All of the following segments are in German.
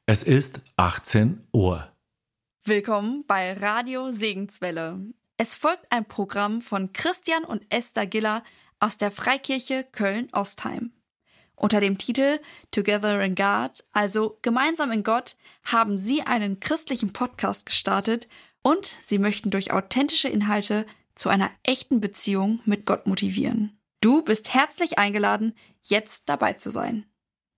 Es ist 18 Uhr. Willkommen bei Radio Segenswelle. Es folgt ein Programm von Christian und Esther Giller aus der Freikirche Köln-Ostheim. Unter dem Titel Together in God, also Gemeinsam in Gott, haben sie einen christlichen Podcast gestartet und sie möchten durch authentische Inhalte zu einer echten Beziehung mit Gott motivieren. Du bist herzlich eingeladen, jetzt dabei zu sein.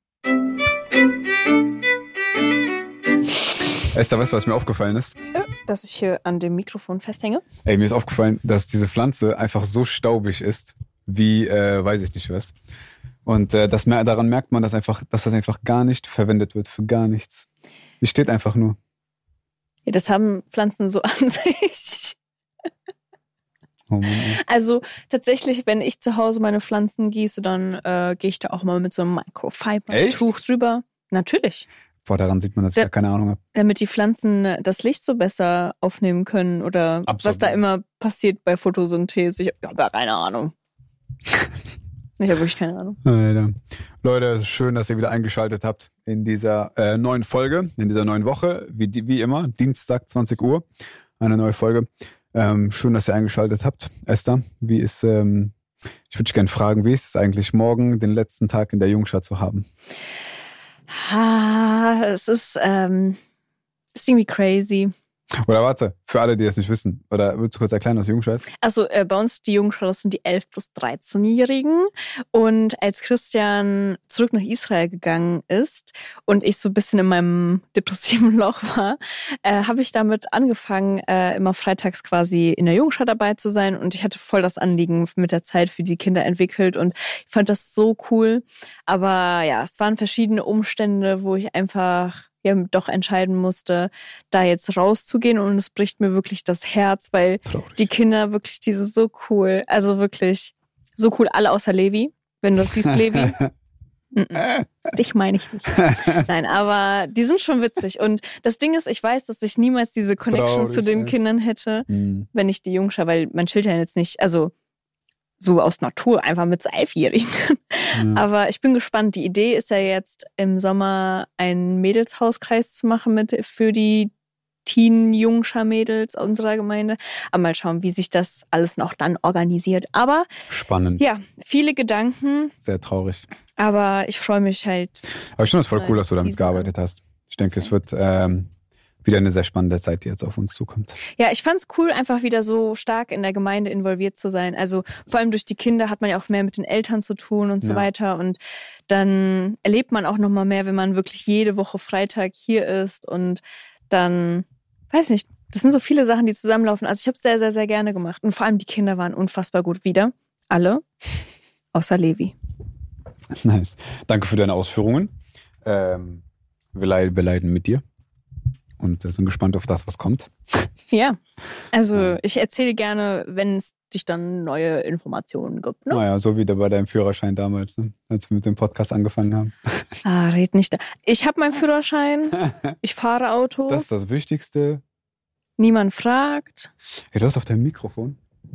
Esther, weißt du, was mir aufgefallen ist? Dass ich hier an dem Mikrofon festhänge. Ey, mir ist aufgefallen, dass diese Pflanze einfach so staubig ist, wie, weiß ich nicht was. Und daran merkt man, dass das einfach gar nicht verwendet wird, für gar nichts. Die steht einfach nur. Ja, das haben Pflanzen so an sich. Oh Mann, ey. Also tatsächlich, wenn ich zu Hause meine Pflanzen gieße, dann gehe ich da auch mal mit so einem Microfiber-Tuch drüber. Natürlich. Boah, daran sieht man, dass ich gar keine Ahnung habe. Damit die Pflanzen das Licht so besser aufnehmen können oder was da immer passiert bei Photosynthese. Ich habe ja keine Ahnung. Ich habe wirklich keine Ahnung. Alter. Leute, es ist schön, dass ihr wieder eingeschaltet habt in dieser neuen Folge, in dieser neuen Woche, wie immer, Dienstag, 20 Uhr, eine neue Folge. Schön, dass ihr eingeschaltet habt. Esther, ich würde dich gerne fragen, wie ist es eigentlich, morgen den letzten Tag in der Jungschar zu haben? Es ist irgendwie crazy. Oder warte, für alle, die das nicht wissen, oder würdest du kurz erklären, was Jungschar ist? Also bei uns die Jungschar, das sind die 11- bis 13-Jährigen. Und als Christian zurück nach Israel gegangen ist und ich so ein bisschen in meinem depressiven Loch war, habe ich damit angefangen, immer freitags quasi in der Jungschar dabei zu sein. Und ich hatte voll das Anliegen mit der Zeit für die Kinder entwickelt und ich fand das so cool. Aber ja, es waren verschiedene Umstände, wo ich einfach doch entscheiden musste, da jetzt rauszugehen, und es bricht mir wirklich das Herz, weil Traurig. Die Kinder wirklich, die sind so cool, also wirklich so cool, alle außer Levi, wenn du das siehst, Levi. Dich meine ich nicht. Nein, aber die sind schon witzig, und das Ding ist, ich weiß, dass ich niemals diese Connection Traurig, zu den Kindern hätte, wenn ich die Jungschar, weil man chillt ja jetzt nicht, also so aus Natur, einfach mit so 11-Jährigen. Ja. Aber ich bin gespannt. Die Idee ist ja jetzt, im Sommer einen Mädelshauskreis zu machen für die Teen-Jungschar-Mädels unserer Gemeinde. Aber mal schauen, wie sich das alles noch dann organisiert. Aber spannend. Ja, viele Gedanken. Sehr traurig. Aber ich freue mich halt. Aber ich finde es voll cool, dass du damit gearbeitet hast. Ich denke, es wird wieder eine sehr spannende Zeit, die jetzt auf uns zukommt. Ja, ich fand's cool, einfach wieder so stark in der Gemeinde involviert zu sein. Also vor allem durch die Kinder hat man ja auch mehr mit den Eltern zu tun und so weiter. Und dann erlebt man auch noch mal mehr, wenn man wirklich jede Woche Freitag hier ist. Und dann, weiß nicht, das sind so viele Sachen, die zusammenlaufen. Also ich habe es sehr, sehr, sehr gerne gemacht. Und vor allem die Kinder waren unfassbar gut wieder. Alle, außer Levi. Nice. Danke für deine Ausführungen. Wir leiden mit dir. Und sind gespannt auf das, was kommt. Ja, also ich erzähle gerne, wenn es dich dann neue Informationen gibt. Ne? Naja, so wie bei deinem Führerschein damals, ne? Als wir mit dem Podcast angefangen haben. Red nicht da. Ich habe meinen Führerschein, ich fahre Auto. Das ist das Wichtigste. Niemand fragt. Hey, du hast auf deinem Mikrofon.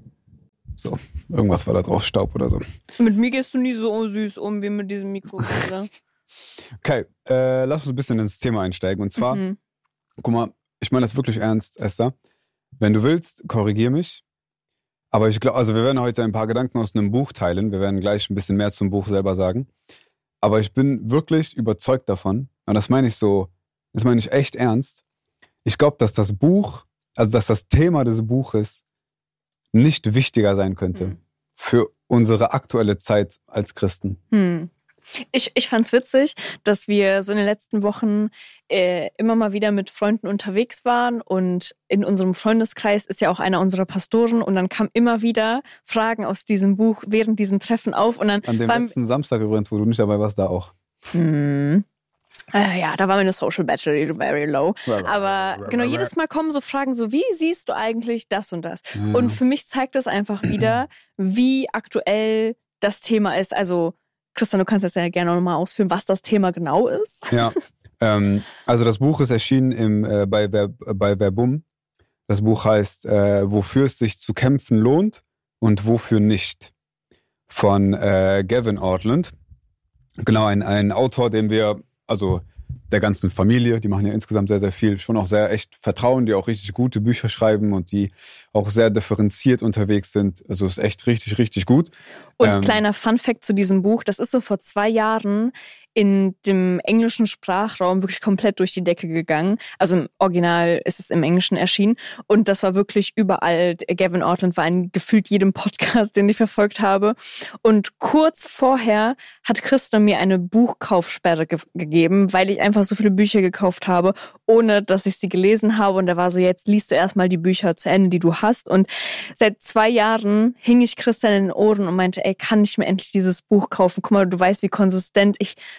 So, irgendwas war da drauf, Staub oder so. Mit mir gehst du nie so süß um wie mit diesem Mikrofon, oder? Okay, lass uns ein bisschen ins Thema einsteigen. Und zwar... Guck mal, ich meine das wirklich ernst, Esther. Wenn du willst, korrigier mich. Aber ich glaube, also wir werden heute ein paar Gedanken aus einem Buch teilen. Wir werden gleich ein bisschen mehr zum Buch selber sagen. Aber ich bin wirklich überzeugt davon, und das meine ich echt ernst. Ich glaube, dass das Buch, also dass das Thema des Buches nicht wichtiger sein könnte für unsere aktuelle Zeit als Christen. Ich fand's witzig, dass wir so in den letzten Wochen immer mal wieder mit Freunden unterwegs waren, und in unserem Freundeskreis ist ja auch einer unserer Pastoren, und dann kamen immer wieder Fragen aus diesem Buch während diesen Treffen auf. Und dann an dem letzten Samstag übrigens, wo du nicht dabei warst, da auch. Ja, da war meine Social Battery very low. Aber genau, jedes Mal kommen so Fragen so, wie siehst du eigentlich das und das? Ja. Und für mich zeigt das einfach wieder, wie aktuell das Thema ist. Also Christian, du kannst das ja gerne nochmal ausführen, was das Thema genau ist. Ja, also das Buch ist erschienen bei Verbum. Das Buch heißt, wofür es sich zu kämpfen lohnt und wofür nicht. Von Gavin Ortlund. Genau, ein Autor, der ganzen Familie. Die machen ja insgesamt sehr, sehr viel. Schon auch sehr echt Vertrauen, die auch richtig gute Bücher schreiben und die auch sehr differenziert unterwegs sind. Also ist echt richtig, richtig gut. Und kleiner Funfact zu diesem Buch, das ist so vor 2 Jahren in dem englischen Sprachraum wirklich komplett durch die Decke gegangen. Also im Original ist es im Englischen erschienen und das war wirklich überall. Gavin Ortland war in gefühlt jedem Podcast, den ich verfolgt habe. Und kurz vorher hat Christa mir eine Buchkaufsperre gegeben, weil ich einfach so viele Bücher gekauft habe, ohne dass ich sie gelesen habe. Und da war so, jetzt liest du erstmal die Bücher zu Ende, die du hast. Und seit 2 Jahren hing ich Christa in den Ohren und meinte, ey, kann ich mir endlich dieses Buch kaufen? Guck mal, du weißt, wie konsequent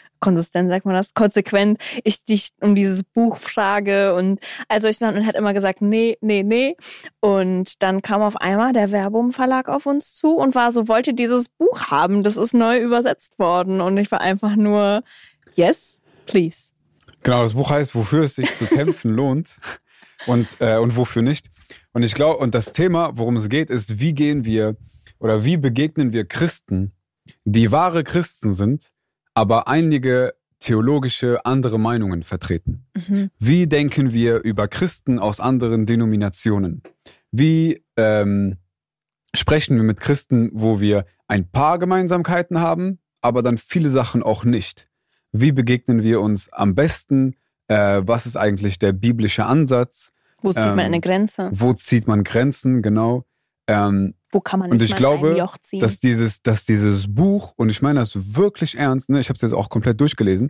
ich dich um dieses Buch frage und also ich dann und hat immer gesagt, nee. Und dann kam auf einmal der Verbum Verlag auf uns zu und war so, wollt ihr dieses Buch haben? Das ist neu übersetzt worden und ich war einfach nur, yes, please. Genau, das Buch heißt, wofür es sich zu kämpfen lohnt und wofür nicht. Und ich glaube, und das Thema, worum es geht, ist, wie begegnen wir Christen, die wahre Christen sind, aber einige theologische andere Meinungen vertreten. Mhm. Wie denken wir über Christen aus anderen Denominationen? Wie sprechen wir mit Christen, wo wir ein paar Gemeinsamkeiten haben, aber dann viele Sachen auch nicht? Wie begegnen wir uns am besten? Was ist eigentlich der biblische Ansatz? Wo zieht man eine Grenze? Wo zieht man Grenzen, genau. Wo kann man nicht und ich mal glaube, ein Joch ziehen? dass dieses Buch, und ich meine das wirklich ernst, ne, ich habe es jetzt auch komplett durchgelesen,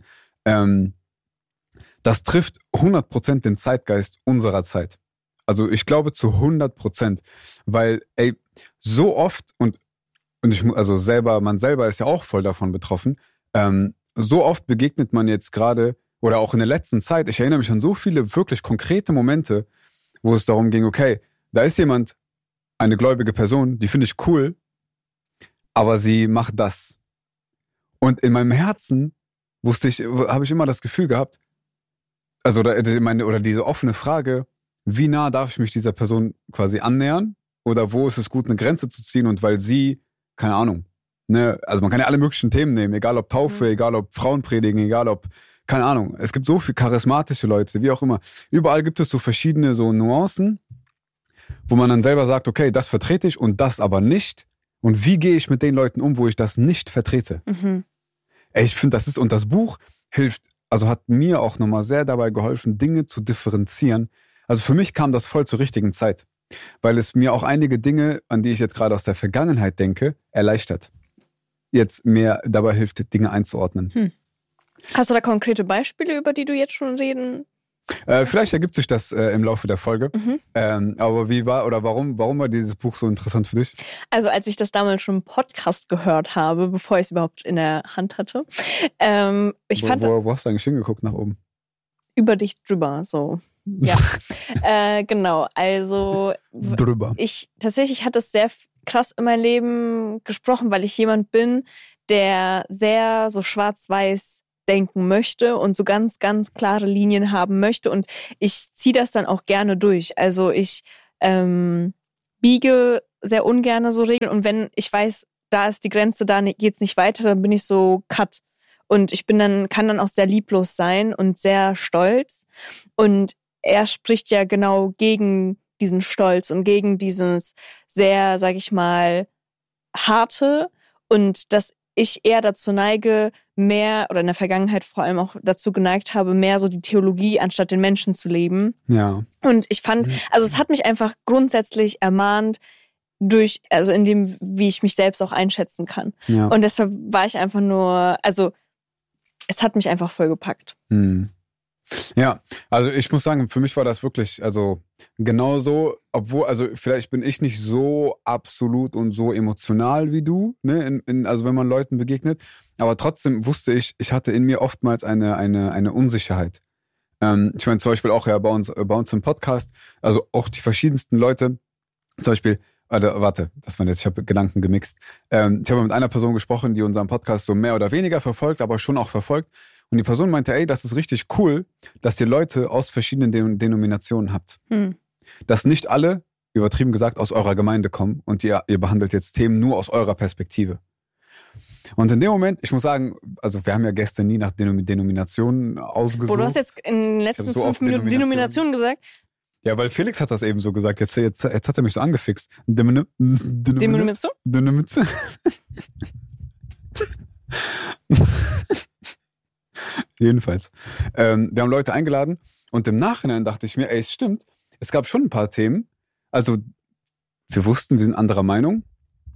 das trifft 100% den Zeitgeist unserer Zeit. Also ich glaube zu 100%, weil so oft und man selber ist ja auch voll davon betroffen, so oft begegnet man jetzt gerade oder auch in der letzten Zeit, ich erinnere mich an so viele wirklich konkrete Momente, wo es darum ging, okay, da ist jemand, eine gläubige Person, die finde ich cool, aber sie macht das. Und in meinem Herzen habe ich immer das Gefühl gehabt, oder diese offene Frage, wie nah darf ich mich dieser Person quasi annähern? Oder wo ist es gut, eine Grenze zu ziehen? Und weil sie, keine Ahnung, ne, also man kann ja alle möglichen Themen nehmen, egal ob Taufe, egal ob Frauen predigen, egal ob, keine Ahnung, es gibt so viele charismatische Leute, wie auch immer. Überall gibt es so verschiedene so Nuancen, wo man dann selber sagt, okay, das vertrete ich und das aber nicht. Und wie gehe ich mit den Leuten um, wo ich das nicht vertrete? Mhm. Ich finde, das Buch hat mir auch nochmal sehr dabei geholfen, Dinge zu differenzieren. Also für mich kam das voll zur richtigen Zeit, weil es mir auch einige Dinge, an die ich jetzt gerade aus der Vergangenheit denke, erleichtert. Jetzt mehr dabei hilft, Dinge einzuordnen. Hast du da konkrete Beispiele, über die du jetzt schon reden? Vielleicht ergibt sich das im Laufe der Folge. Mhm. Aber warum war dieses Buch so interessant für dich? Also als ich das damals schon im Podcast gehört habe, bevor ich es überhaupt in der Hand hatte. Wo hast du eigentlich hingeguckt nach oben? Über dich drüber, so. Ja, genau. Also drüber. Tatsächlich hat es sehr krass in mein Leben gesprochen, weil ich jemand bin, der sehr so schwarz-weiß denken möchte und so ganz, ganz klare Linien haben möchte. Und ich ziehe das dann auch gerne durch. Also ich biege sehr ungerne so Regeln. Und wenn ich weiß, da ist die Grenze, da geht's nicht weiter, dann bin ich so cut. Und ich kann dann auch sehr lieblos sein und sehr stolz. Und er spricht ja genau gegen diesen Stolz und gegen dieses sehr, sag ich mal, harte und dass ich eher dazu neige, mehr oder in der Vergangenheit vor allem auch dazu geneigt habe, mehr so die Theologie anstatt den Menschen zu leben. Ja. Und ich fand, also es hat mich einfach grundsätzlich ermahnt, in dem, wie ich mich selbst auch einschätzen kann. Ja. Und deshalb war ich einfach nur, also es hat mich einfach voll gepackt. Ja, also ich muss sagen, für mich war das wirklich, also genauso, obwohl, also vielleicht bin ich nicht so absolut und so emotional wie du, ne, also wenn man Leuten begegnet, aber trotzdem wusste ich hatte in mir oftmals eine Unsicherheit. Ich meine zum Beispiel auch ja bei uns im Podcast, also auch die verschiedensten Leute, zum Beispiel, ich habe Gedanken gemixt. Ich habe mit einer Person gesprochen, die unseren Podcast so mehr oder weniger verfolgt, aber schon auch verfolgt. Und die Person meinte, das ist richtig cool, dass ihr Leute aus verschiedenen Denominationen habt. Dass nicht alle, übertrieben gesagt, aus eurer Gemeinde kommen und ihr behandelt jetzt Themen nur aus eurer Perspektive. Und in dem Moment, ich muss sagen, also wir haben ja gestern nie nach Denominationen ausgesucht. Boah, du hast jetzt in den letzten 5 Minuten Denomination gesagt. Ja, weil Felix hat das eben so gesagt. Jetzt hat er mich so angefixt. Denomination? Denomination. Jedenfalls. Wir haben Leute eingeladen und im Nachhinein dachte ich mir, es stimmt, es gab schon ein paar Themen. Also wir wussten, wir sind anderer Meinung.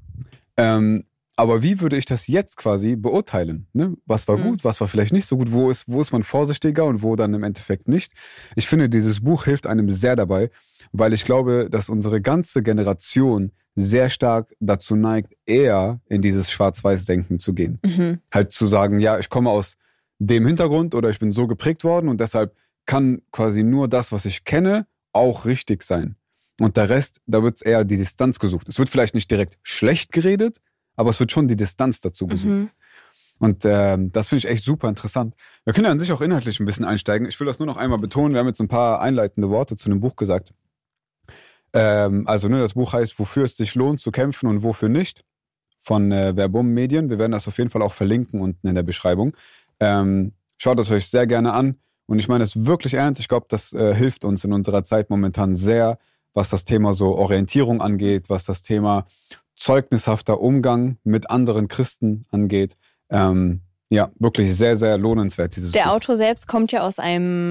Aber wie würde ich das jetzt quasi beurteilen? Ne? Was war gut, was war vielleicht nicht so gut? Wo ist man vorsichtiger und wo dann im Endeffekt nicht? Ich finde, dieses Buch hilft einem sehr dabei, weil ich glaube, dass unsere ganze Generation sehr stark dazu neigt, eher in dieses Schwarz-Weiß-Denken zu gehen. Halt zu sagen, ja, ich komme aus dem Hintergrund oder ich bin so geprägt worden und deshalb kann quasi nur das, was ich kenne, auch richtig sein. Und der Rest, da wird eher die Distanz gesucht. Es wird vielleicht nicht direkt schlecht geredet, aber es wird schon die Distanz dazu gesucht. Und das finde ich echt super interessant. Wir können ja an sich auch inhaltlich ein bisschen einsteigen. Ich will das nur noch einmal betonen. Wir haben jetzt ein paar einleitende Worte zu dem Buch gesagt. Also das Buch heißt, wofür es sich lohnt zu kämpfen und wofür nicht, von Verbum Medien. Wir werden das auf jeden Fall auch verlinken unten in der Beschreibung. Schaut es euch sehr gerne an. Und ich meine es wirklich ernst. Ich glaube, das hilft uns in unserer Zeit momentan sehr, was das Thema so Orientierung angeht, was das Thema zeugnishafter Umgang mit anderen Christen angeht. Ja, wirklich sehr, sehr lohnenswert, dieses Der Buch. Autor selbst kommt ja aus einem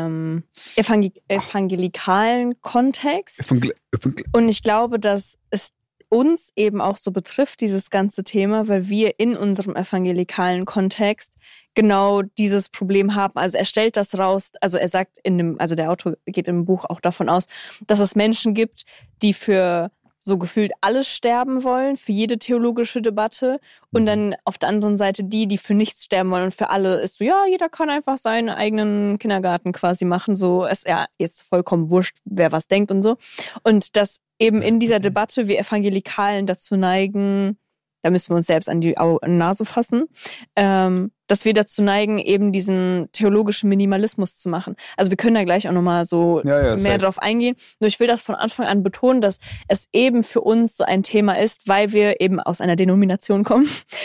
evangelikalen Kontext. Und ich glaube, dass es uns eben auch so betrifft, dieses ganze Thema, weil wir in unserem evangelikalen Kontext genau dieses Problem haben. Also er stellt das raus, also er sagt also der Autor geht im Buch auch davon aus, dass es Menschen gibt, die für so gefühlt alles sterben wollen, für jede theologische Debatte und dann auf der anderen Seite die für nichts sterben wollen und für alle ist so, ja, jeder kann einfach seinen eigenen Kindergarten quasi machen, so ist ja jetzt vollkommen wurscht, wer was denkt und so. Und dass eben in dieser Debatte wir Evangelikalen dazu neigen, da müssen wir uns selbst an die Nase fassen, dass wir dazu neigen, eben diesen theologischen Minimalismus zu machen. Also wir können da gleich auch nochmal so mehr drauf eingehen. Nur ich will das von Anfang an betonen, dass es eben für uns so ein Thema ist, weil wir eben aus einer Denomination kommen,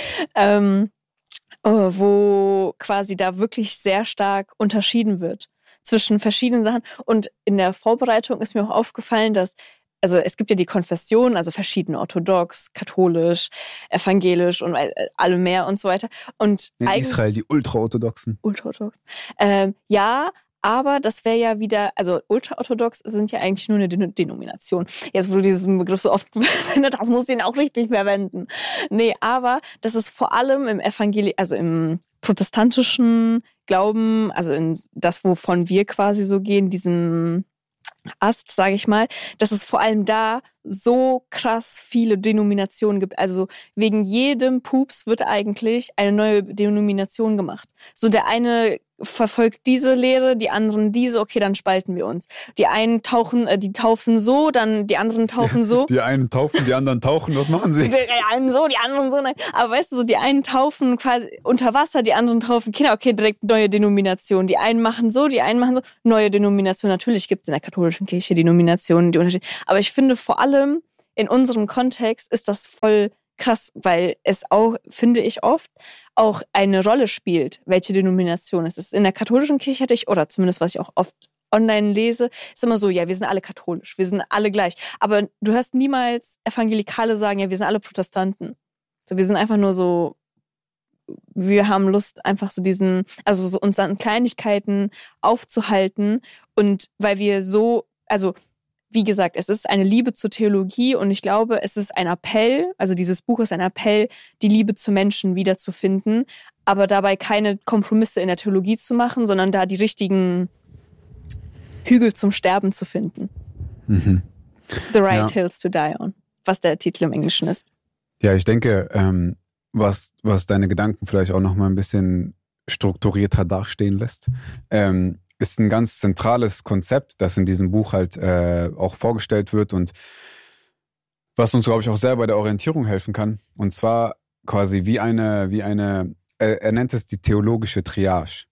wo quasi da wirklich sehr stark unterschieden wird zwischen verschiedenen Sachen. Und in der Vorbereitung ist mir auch aufgefallen, dass also es gibt ja die Konfessionen, also verschiedene, orthodox, katholisch, evangelisch und alle mehr und so weiter. Und in Israel die Ultraorthodoxen. Ultraorthodox. Ja, aber das wäre ja wieder, also ultraorthodox sind ja eigentlich nur eine Denomination. Jetzt, wo du diesen Begriff so oft verwendet hast, musst du ihn auch richtig verwenden. Nee, aber das ist vor allem im also im protestantischen Glauben, also in das, wovon wir quasi so gehen, diesen Ast, sage ich mal, dass es vor allem da so krass viele Denominationen gibt. Also wegen jedem Pups wird eigentlich eine neue Denomination gemacht. So der eine verfolgt diese Lehre, die anderen diese, okay, dann spalten wir uns. Die einen die taufen so, dann die anderen taufen so. Die einen taufen, die anderen tauchen, was machen sie? Die einen so, die anderen so, nein. Aber weißt du, so die einen taufen quasi unter Wasser, die anderen taufen Kinder, okay, direkt neue Denomination. Die einen machen so, die einen machen so, neue Denomination. Natürlich gibt es in der katholischen Kirche Denominationen, die unterschiedlich. Aber ich finde vor allem in unserem Kontext ist das voll krass, weil es auch, finde ich oft, auch eine Rolle spielt, welche Denomination es ist. In der katholischen Kirche hatte ich, oder zumindest was ich auch oft online lese, ist immer so, ja, wir sind alle katholisch, wir sind alle gleich. Aber du hörst niemals Evangelikale sagen, ja, wir sind alle Protestanten. So, wir sind einfach nur so, wir haben Lust, einfach so also so uns an Kleinigkeiten aufzuhalten und weil wir so, also wie gesagt, es ist eine Liebe zur Theologie und ich glaube, es ist ein Appell, also dieses Buch ist ein Appell, die Liebe zu Menschen wiederzufinden, aber dabei keine Kompromisse in der Theologie zu machen, sondern da die richtigen Hügel zum Sterben zu finden. The Right Hills to Die On, was der Titel im Englischen ist. Ja, ich denke, was deine Gedanken vielleicht auch noch mal ein bisschen strukturierter dastehen lässt, ist ein ganz zentrales Konzept, das in diesem Buch halt auch vorgestellt wird und was uns, glaube ich, auch sehr bei der Orientierung helfen kann. Und zwar quasi wie eine, er nennt es die theologische Triage.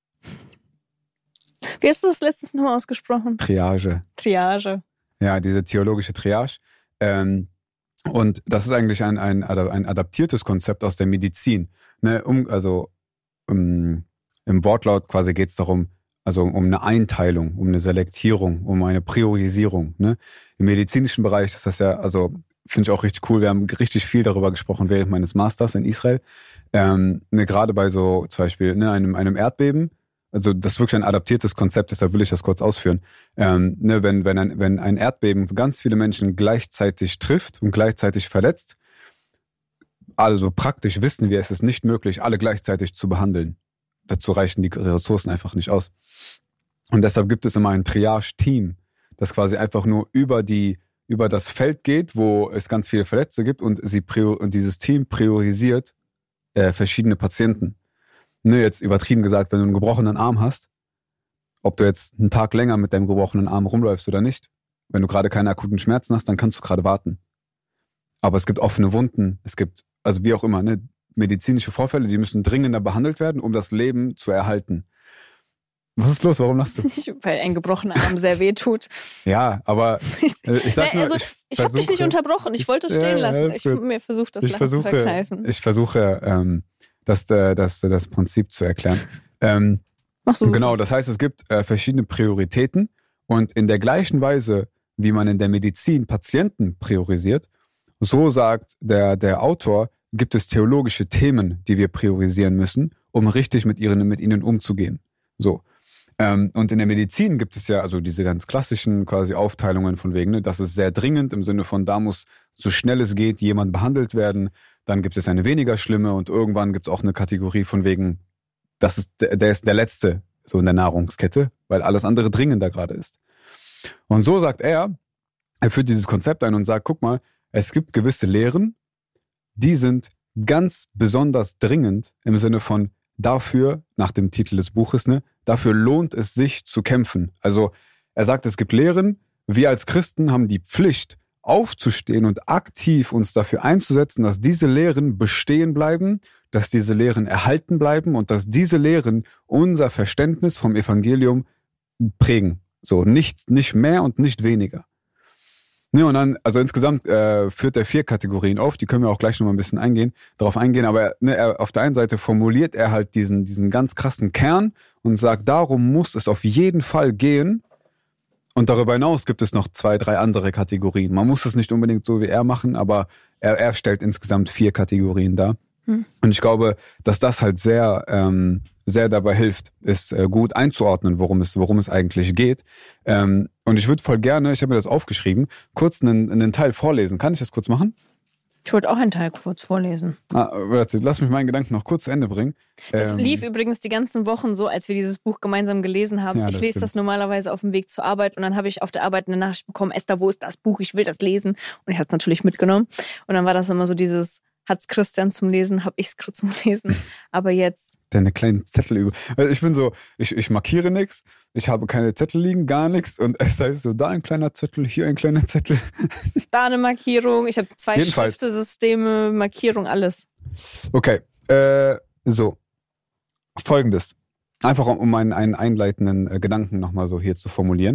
Wie hast du das letztens nochmal ausgesprochen? Triage. Triage. Ja, diese theologische Triage. Und das ist eigentlich ein adaptiertes Konzept aus der Medizin. Ne? Im Wortlaut quasi geht es darum, also um eine Einteilung, um eine Selektierung, um eine Priorisierung. Ne? Im medizinischen Bereich ist das ja, also finde ich auch richtig cool. Wir haben richtig viel darüber gesprochen während meines Masters in Israel. Gerade bei so zum Beispiel einem Erdbeben. Also das ist wirklich ein adaptiertes Konzept, deshalb will ich das kurz ausführen. Wenn ein Erdbeben ganz viele Menschen gleichzeitig trifft und gleichzeitig verletzt, also praktisch wissen wir, es ist nicht möglich, alle gleichzeitig zu behandeln. Dazu reichen die Ressourcen einfach nicht aus. Und deshalb gibt es immer ein Triage-Team, das quasi einfach nur über das Feld geht, wo es ganz viele Verletzte gibt und dieses Team priorisiert verschiedene Patienten. Jetzt übertrieben gesagt, wenn du einen gebrochenen Arm hast, ob du jetzt einen Tag länger mit deinem gebrochenen Arm rumläufst oder nicht, wenn du gerade keine akuten Schmerzen hast, dann kannst du gerade warten. Aber es gibt offene Wunden, es gibt, also wie auch immer, medizinische Vorfälle, die müssen dringender behandelt werden, um das Leben zu erhalten. Was ist los? Warum lachst du? Weil ein gebrochener Arm sehr weh tut. Ja, aber ich sag nur, ich habe dich nicht unterbrochen. Ich wollte es stehen lassen. Ich habe mir versucht, das Lachen zu verkneifen. Ich versuche, das Prinzip zu erklären. Machst du so. Genau, das heißt, es gibt verschiedene Prioritäten und in der gleichen Weise, wie man in der Medizin Patienten priorisiert, so sagt der Autor, gibt es theologische Themen, die wir priorisieren müssen, um richtig mit ihnen umzugehen. So. Und in der Medizin gibt es ja also diese ganz klassischen quasi Aufteilungen von wegen, ne, das ist sehr dringend im Sinne von, da muss so schnell es geht jemand behandelt werden. Dann gibt es eine weniger schlimme und irgendwann gibt es auch eine Kategorie von wegen, der ist der Letzte so in der Nahrungskette, weil alles andere dringender gerade ist. Und so sagt er führt dieses Konzept ein und sagt, guck mal, es gibt gewisse Lehren, die sind ganz besonders dringend im Sinne von dafür, nach dem Titel des Buches, dafür lohnt es sich zu kämpfen. Also er sagt, es gibt Lehren, wir als Christen haben die Pflicht, aufzustehen und aktiv uns dafür einzusetzen, dass diese Lehren bestehen bleiben, dass diese Lehren erhalten bleiben und dass diese Lehren unser Verständnis vom Evangelium prägen. So, nicht mehr und nicht weniger. Und dann, also insgesamt führt er 4 Kategorien auf, die können wir auch gleich nochmal ein bisschen darauf eingehen, aber auf der einen Seite formuliert er halt diesen ganz krassen Kern und sagt, darum muss es auf jeden Fall gehen. Und darüber hinaus gibt es noch 2, 3 andere Kategorien. Man muss es nicht unbedingt so wie er machen, aber er stellt insgesamt 4 Kategorien dar. Und ich glaube, dass das halt sehr dabei hilft, ist gut einzuordnen, worum es eigentlich geht. Und ich würde voll gerne, ich habe mir das aufgeschrieben, kurz einen Teil vorlesen. Kann ich das kurz machen? Ich wollte auch einen Teil kurz vorlesen. Lass mich meinen Gedanken noch kurz zu Ende bringen. Das lief übrigens die ganzen Wochen so, als wir dieses Buch gemeinsam gelesen haben. Ja, ich lese das normalerweise auf dem Weg zur Arbeit und dann habe ich auf der Arbeit eine Nachricht bekommen, Esther, wo ist das Buch? Ich will das lesen. Und ich habe es natürlich mitgenommen. Und dann war das immer so dieses, hat's Christian zum Lesen, hab ich's zum Lesen. Aber jetzt... Deine kleinen Zettel über. Also ich bin so, ich markiere nichts, ich habe keine Zettel liegen, gar nichts. Und es heißt so, da ein kleiner Zettel, hier ein kleiner Zettel. Da eine Markierung, ich habe 2 Schriftesysteme, Markierung, alles. Okay, so. Folgendes. Einfach um einen einleitenden Gedanken nochmal so hier zu formulieren.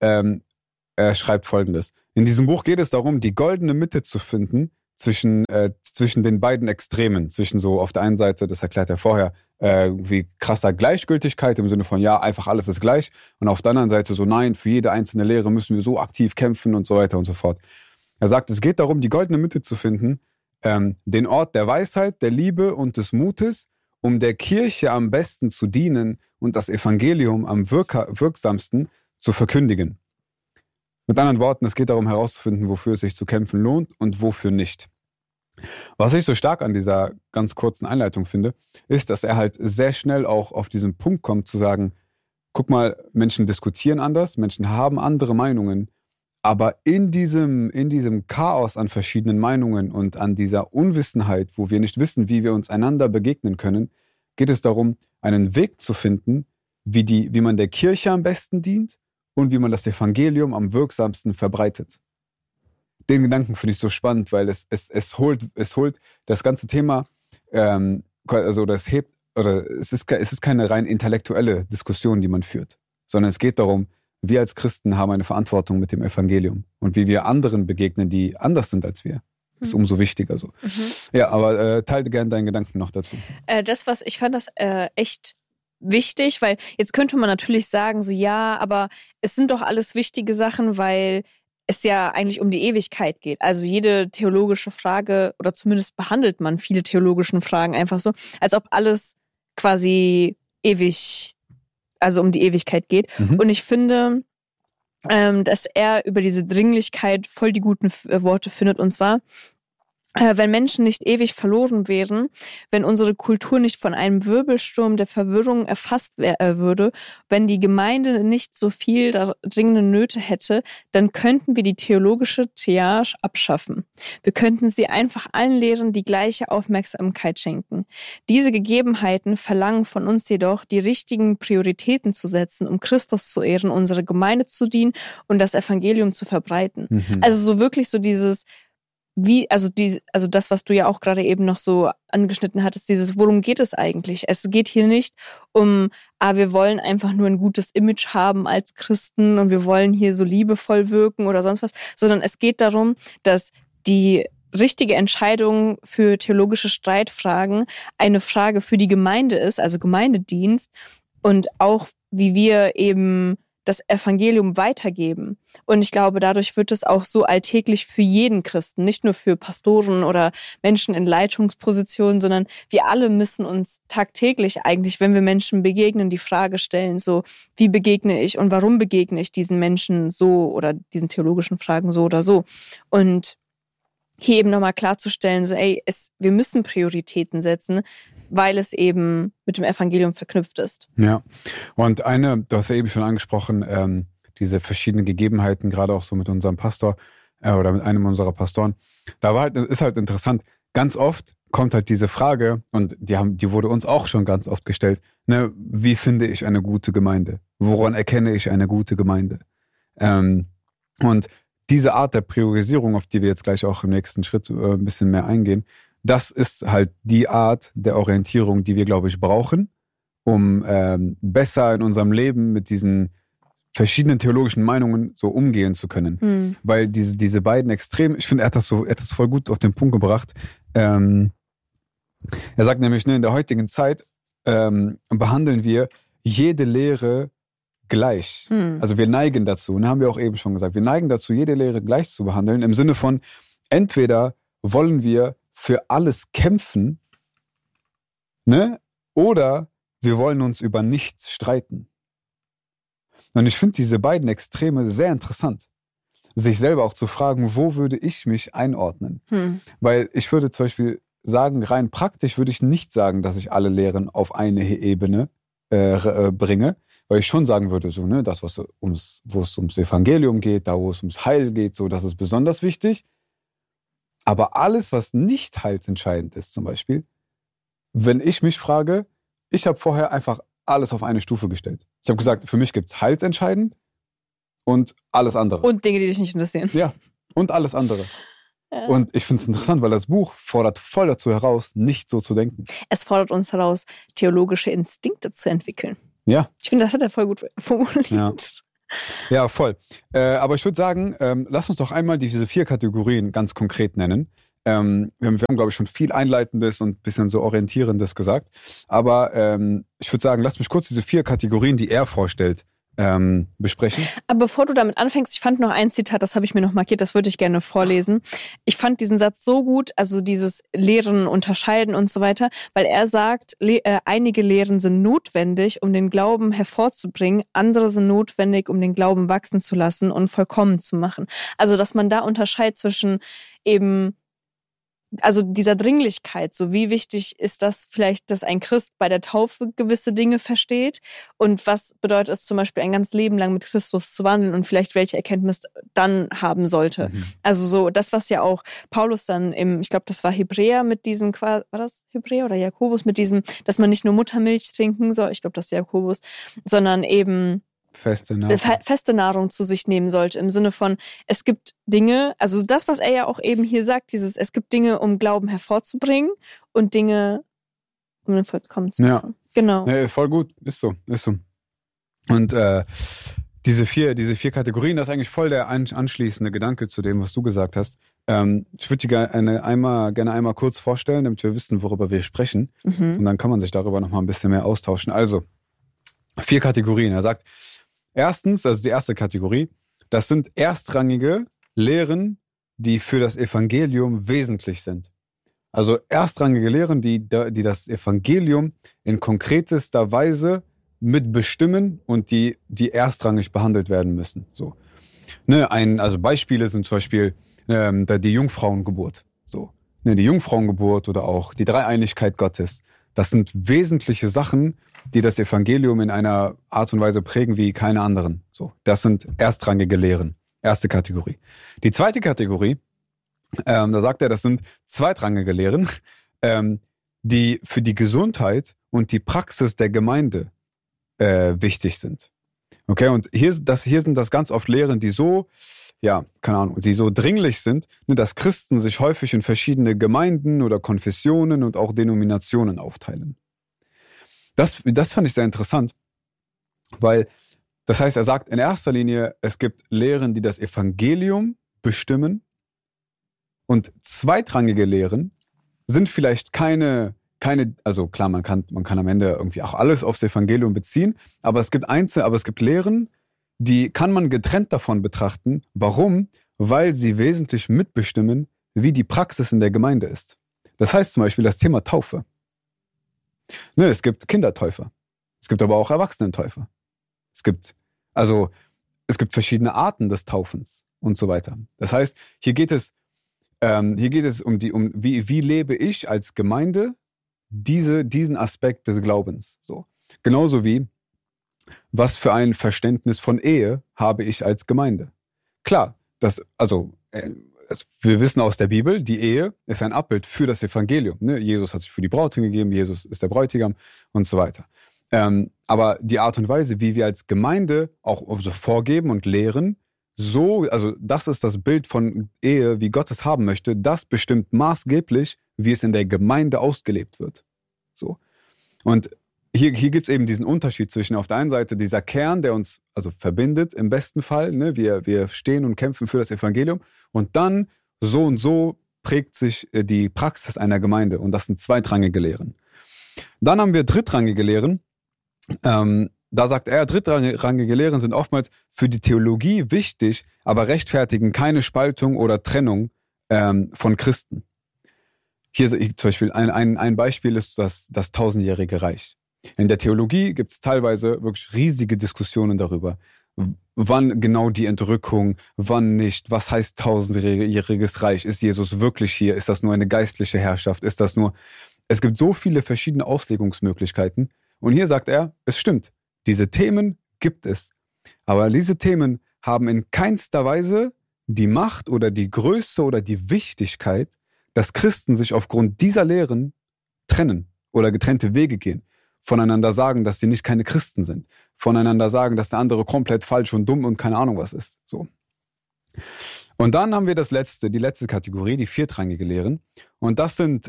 Er schreibt Folgendes. In diesem Buch geht es darum, die goldene Mitte zu finden, zwischen den beiden Extremen, zwischen so auf der einen Seite, das erklärt er vorher, wie krasser Gleichgültigkeit im Sinne von, ja, einfach alles ist gleich und auf der anderen Seite so, nein, für jede einzelne Lehre müssen wir so aktiv kämpfen und so weiter und so fort. Er sagt, es geht darum, die goldene Mitte zu finden, den Ort der Weisheit, der Liebe und des Mutes, um der Kirche am besten zu dienen und das Evangelium am wirksamsten zu verkündigen. Mit anderen Worten, es geht darum herauszufinden, wofür es sich zu kämpfen lohnt und wofür nicht. Was ich so stark an dieser ganz kurzen Einleitung finde, ist, dass er halt sehr schnell auch auf diesen Punkt kommt zu sagen, guck mal, Menschen diskutieren anders, Menschen haben andere Meinungen, aber in diesem Chaos an verschiedenen Meinungen und an dieser Unwissenheit, wo wir nicht wissen, wie wir uns einander begegnen können, geht es darum, einen Weg zu finden, wie man der Kirche am besten dient und wie man das Evangelium am wirksamsten verbreitet. Den Gedanken finde ich so spannend, weil es holt das ganze Thema, also das hebt, oder es ist keine rein intellektuelle Diskussion, die man führt, sondern es geht darum, wir als Christen haben eine Verantwortung mit dem Evangelium und wie wir anderen begegnen, die anders sind als wir. ist umso wichtiger so. Ja, aber teile gerne deinen Gedanken noch dazu. Ich fand das echt wichtig, weil jetzt könnte man natürlich sagen, so ja, aber es sind doch alles wichtige Sachen, weil es ja eigentlich um die Ewigkeit geht. Also jede theologische Frage, oder zumindest behandelt man viele theologischen Fragen einfach so, als ob alles quasi ewig, also um die Ewigkeit geht. Und ich finde, dass er über diese Dringlichkeit voll die guten Worte findet, und zwar: Wenn Menschen nicht ewig verloren wären, wenn unsere Kultur nicht von einem Wirbelsturm der Verwirrung erfasst würde, wenn die Gemeinde nicht so viel dringende Nöte hätte, dann könnten wir die theologische Triage abschaffen. Wir könnten sie einfach allen Lehren die gleiche Aufmerksamkeit schenken. Diese Gegebenheiten verlangen von uns jedoch, die richtigen Prioritäten zu setzen, um Christus zu ehren, unsere Gemeinde zu dienen und das Evangelium zu verbreiten. Also so wirklich so dieses das, was du ja auch gerade eben noch so angeschnitten hattest, worum geht es eigentlich? Es geht hier nicht um, wir wollen einfach nur ein gutes Image haben als Christen und wir wollen hier so liebevoll wirken oder sonst was, sondern es geht darum, dass die richtige Entscheidung für theologische Streitfragen eine Frage für die Gemeinde ist, also Gemeindedienst, und auch wie wir eben das Evangelium weitergeben. Und ich glaube, dadurch wird es auch so alltäglich für jeden Christen, nicht nur für Pastoren oder Menschen in Leitungspositionen, sondern wir alle müssen uns tagtäglich eigentlich, wenn wir Menschen begegnen, die Frage stellen, so, wie begegne ich und warum begegne ich diesen Menschen so oder diesen theologischen Fragen so oder so. Und hier eben nochmal klarzustellen, so, wir müssen Prioritäten setzen, weil es eben mit dem Evangelium verknüpft ist. Ja, und du hast ja eben schon angesprochen, diese verschiedenen Gegebenheiten, gerade auch so mit unserem Pastor oder mit einem unserer Pastoren. Ist halt interessant, ganz oft kommt halt diese Frage, und die wurde uns auch schon ganz oft gestellt, ne, wie finde ich eine gute Gemeinde? Woran erkenne ich eine gute Gemeinde? Und diese Art der Priorisierung, auf die wir jetzt gleich auch im nächsten Schritt ein bisschen mehr eingehen, das ist halt die Art der Orientierung, die wir, glaube ich, brauchen, um besser in unserem Leben mit diesen verschiedenen theologischen Meinungen so umgehen zu können. Weil diese beiden Extreme, ich finde, er hat das voll gut auf den Punkt gebracht. Er sagt nämlich, in der heutigen Zeit behandeln wir jede Lehre gleich. Also wir neigen dazu, haben wir auch eben schon gesagt, wir neigen dazu, jede Lehre gleich zu behandeln, im Sinne von, entweder wollen wir für alles kämpfen, ne? Oder wir wollen uns über nichts streiten. Und ich finde diese beiden Extreme sehr interessant. Sich selber auch zu fragen, wo würde ich mich einordnen? Weil ich würde zum Beispiel sagen, rein praktisch würde ich nicht sagen, dass ich alle Lehren auf eine Ebene bringe, weil ich schon sagen würde, so, ne, das, wo es ums Evangelium geht, da wo es ums Heil geht, so, das ist besonders wichtig. Aber alles, was nicht heilsentscheidend ist, zum Beispiel, wenn ich mich frage, ich habe vorher einfach alles auf eine Stufe gestellt. Ich habe gesagt, für mich gibt es heilsentscheidend und alles andere. Und Dinge, die dich nicht interessieren. Ja, und alles andere. Ja. Und ich finde es interessant, weil das Buch fordert voll dazu heraus, nicht so zu denken. Es fordert uns heraus, theologische Instinkte zu entwickeln. Ja. Ich finde, das hat er voll gut formuliert. Ja, voll. Aber ich würde sagen, lass uns doch einmal diese 4 Kategorien ganz konkret nennen. Wir haben, glaube ich, schon viel Einleitendes und ein bisschen so Orientierendes gesagt. Aber ich würde sagen, lass mich kurz diese 4 Kategorien, die er vorstellt, besprechen. Aber bevor du damit anfängst, ich fand noch ein Zitat, das habe ich mir noch markiert, das würde ich gerne vorlesen. Ich fand diesen Satz so gut, also dieses Lehren, Unterscheiden und so weiter, weil er sagt, einige Lehren sind notwendig, um den Glauben hervorzubringen, andere sind notwendig, um den Glauben wachsen zu lassen und vollkommen zu machen. Also, dass man da unterscheidet zwischen eben, also dieser Dringlichkeit, so wie wichtig ist das vielleicht, dass ein Christ bei der Taufe gewisse Dinge versteht und was bedeutet es zum Beispiel ein ganzes Leben lang mit Christus zu wandeln und vielleicht welche Erkenntnis dann haben sollte. Also so das, was ja auch Paulus dann ich glaube, das war Hebräer mit diesem, war das Hebräer oder Jakobus, mit diesem, dass man nicht nur Muttermilch trinken soll, ich glaube, das ist Jakobus, sondern eben feste Nahrung zu sich nehmen sollte, im Sinne von, es gibt Dinge, also das, was er ja auch eben hier sagt, es gibt Dinge, um Glauben hervorzubringen und Dinge, um den vollkommen zu machen. Ja. Genau. Ja, voll gut, ist so. Und diese vier Kategorien, das ist eigentlich voll der anschließende Gedanke zu dem, was du gesagt hast. Ich würde die gerne einmal kurz vorstellen, damit wir wissen, worüber wir sprechen. Und dann kann man sich darüber nochmal ein bisschen mehr austauschen. Also, 4 Kategorien. Er sagt, erstens, also die erste Kategorie, das sind erstrangige Lehren, die für das Evangelium wesentlich sind. Also erstrangige Lehren, die das Evangelium in konkretester Weise mitbestimmen und die erstrangig behandelt werden müssen. So. Ne, also Beispiele sind zum Beispiel die Jungfrauengeburt. So. Ne, die Jungfrauengeburt oder auch die Dreieinigkeit Gottes. Das sind wesentliche Sachen, die das Evangelium in einer Art und Weise prägen wie keine anderen. So. Das sind erstrangige Lehren. Erste Kategorie. Die zweite Kategorie, da sagt er, das sind zweitrangige Lehren, die für die Gesundheit und die Praxis der Gemeinde wichtig sind. Okay, und hier sind das ganz oft Lehren, die so, ja, keine Ahnung, die so dringlich sind, ne, dass Christen sich häufig in verschiedene Gemeinden oder Konfessionen und auch Denominationen aufteilen. Das fand ich sehr interessant, weil das heißt, er sagt in erster Linie, es gibt Lehren, die das Evangelium bestimmen, und zweitrangige Lehren sind vielleicht keine, also klar, man kann am Ende irgendwie auch alles aufs Evangelium beziehen, aber es gibt Lehren, die kann man getrennt davon betrachten. Warum? Weil sie wesentlich mitbestimmen, wie die Praxis in der Gemeinde ist. Das heißt zum Beispiel das Thema Taufe. Ne, es gibt Kindertäufer. Es gibt aber auch Erwachsenentäufer. Es gibt verschiedene Arten des Taufens und so weiter. Das heißt, hier geht es um wie lebe ich als Gemeinde diesen Aspekt des Glaubens. So. Genauso wie, was für ein Verständnis von Ehe habe ich als Gemeinde. Klar, wir wissen aus der Bibel, die Ehe ist ein Abbild für das Evangelium. Ne? Jesus hat sich für die Braut hingegeben, Jesus ist der Bräutigam und so weiter. Aber die Art und Weise, wie wir als Gemeinde auch so vorgeben und lehren, das ist das Bild von Ehe, wie Gott es haben möchte, das bestimmt maßgeblich, wie es in der Gemeinde ausgelebt wird. So. Und hier gibt es eben diesen Unterschied zwischen auf der einen Seite dieser Kern, der uns also verbindet im besten Fall, ne? Wir stehen und kämpfen für das Evangelium, und dann so und so prägt sich die Praxis einer Gemeinde, und das sind zweitrangige Lehren. Dann haben wir drittrangige Lehren. Da sagt er, drittrangige Lehren sind oftmals für die Theologie wichtig, aber rechtfertigen keine Spaltung oder Trennung von Christen. Hier zum Beispiel ein Beispiel ist das 1000-jährige Reich. In der Theologie gibt es teilweise wirklich riesige Diskussionen darüber, wann genau die Entrückung, wann nicht, was heißt 1000-jähriges Reich, ist Jesus wirklich hier, ist das nur eine geistliche Herrschaft, es gibt so viele verschiedene Auslegungsmöglichkeiten, und hier sagt er, es stimmt, diese Themen gibt es, aber diese Themen haben in keinster Weise die Macht oder die Größe oder die Wichtigkeit, dass Christen sich aufgrund dieser Lehren trennen oder getrennte Wege gehen, voneinander sagen, dass sie keine Christen sind, voneinander sagen, dass der andere komplett falsch und dumm und keine Ahnung was ist. So. Und dann haben wir die letzte Kategorie, die viertrangige Lehren. Und das sind,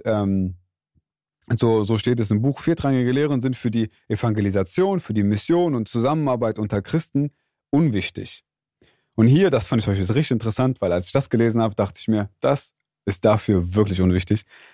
so steht es im Buch, viertrangige Lehren sind für die Evangelisation, für die Mission und Zusammenarbeit unter Christen unwichtig. Und hier, das fand ich richtig interessant, weil als ich das gelesen habe, dachte ich mir, das ist dafür wirklich unwichtig.